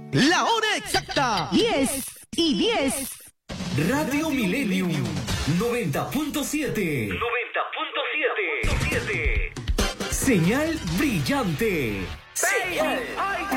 La hora exacta. 10:10. Radio Millennium 90.7. 90.7. Señal brillante. Señal